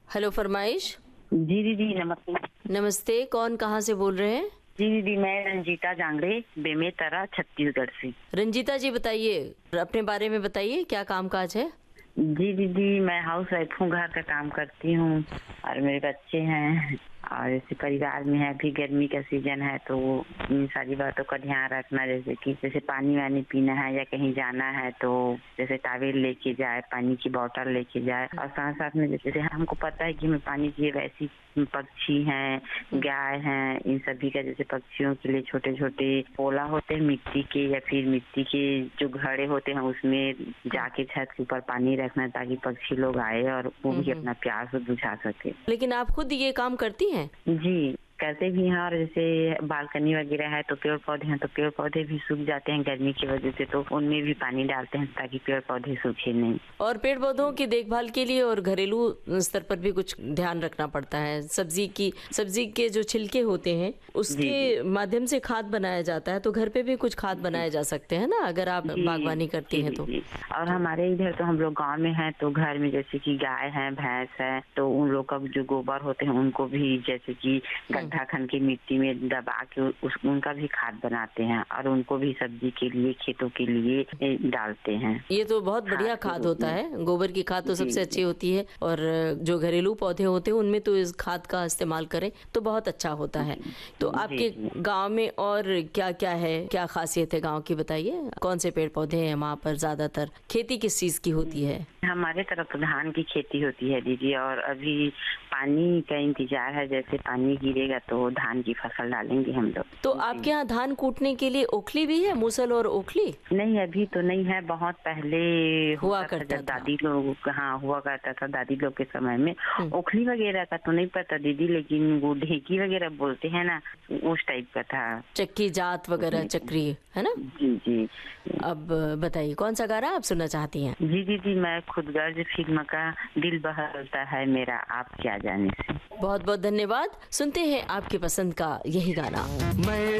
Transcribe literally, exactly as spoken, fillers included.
Hello फरमाइश। जी दीदी नमस्ते। नमस्ते, कौन कहाँ से बोल रहे हैं? जी दीदी मैं रंजीता जांगड़े, बेमेतरा, छत्तीसगढ़ से। रंजीता जी बताइए, अपने बारे में बताइए, क्या काम काज है? जी दीदी मैं हाउस वाइफ हूँ, घर का काम करती हूँ और मेरे बच्चे हैं और जैसे परिवार में है। अभी गर्मी का सीजन है तो इन सारी बातों का ध्यान रखना, जैसे कि जैसे पानी वानी पीना है या कहीं जाना है तो जैसे टॉवेल लेके जाए, पानी की बोतल लेके जाए। और साथ साथ में जैसे हमको पता है कि हमें पानी चाहिए, वैसी पक्षी हैं, गाय हैं, इन सभी का जैसे पक्षियों के लिए छोटे छोटे पोला होते हैं मिट्टी के या फिर मिट्टी के जो घड़े होते हैं उसमें जाके छत के ऊपर पानी रखना ताकि पक्षी लोग आए और वो भी अपना प्यास बुझा सके। लेकिन आप खुद ये काम करती हैं? जी करते भी हैं। और जैसे बालकनी वगैरह है तो पेड़ पौधे हैं तो पेड़ पौधे भी सूख जाते हैं गर्मी की वजह से, तो उनमें भी पानी डालते हैं ताकि पेड़ पौधे सूखे नहीं। और पेड़ पौधों की देखभाल के लिए और घरेलू स्तर पर भी कुछ ध्यान रखना पड़ता है। सब्जी की सब्जी के जो छिलके होते हैं उसके माध्यम से खाद बनाया जाता है, तो घर पे भी कुछ खाद बनाए जा सकते हैं ना, अगर आप बागवानी करती हैं तो। और हमारे इधर तो हम लोग गाँव में हैं तो घर में जैसे की गाय है, भैंस है, तो उन लोग का जो गोबर होते हैं उनको भी जैसे की गड्ढा खन के मिट्टी में दबा के उस उनका भी खाद बनाते हैं और उनको भी सब्जी के लिए, खेतों के लिए डालते हैं। ये तो बहुत बढ़िया खाद होता है। गोबर की खाद तो सबसे अच्छी होती है और जो घरेलू पौधे होते हैं उनमें तो इस खाद का इस्तेमाल करें तो बहुत अच्छा होता है। तो आपके गांव में और क्या क्या है, क्या खासियत है गांव की, बताइए। कौन से पेड़ पौधे हैं वहाँ पर? ज्यादातर खेती किस चीज की होती है? हमारे तरफ तो धान की खेती होती है दीदी, और अभी पानी का इंतजार है, जैसे पानी गिरेगा तो धान की फसल डालेंगे हम लोग। तो आपके यहाँ धान कूटने के लिए ओखली भी है, मूसल और ओखली? नहीं अभी तो नहीं है, बहुत पहले हुआ करता था, दादी लोग हाँ हुआ करता था दादी लोग के समय में। ओखली वगैरह का तो नहीं पता दीदी, लेकिन वो ढेकी वगैरह बोलते हैं ना, उस टाइप का था। चक्की जात वगैरह, चक्री है ना। जी जी। अब बताइए कौन सा गाना आप सुनना चाहती हैं? जी दीदी मैं खुदगर्ज फिल्म का दिल बहलता है मेरा आप क्या जाने से। बहुत बहुत धन्यवाद। सुनते हैं आपकी पसंद का यही गाना। मैं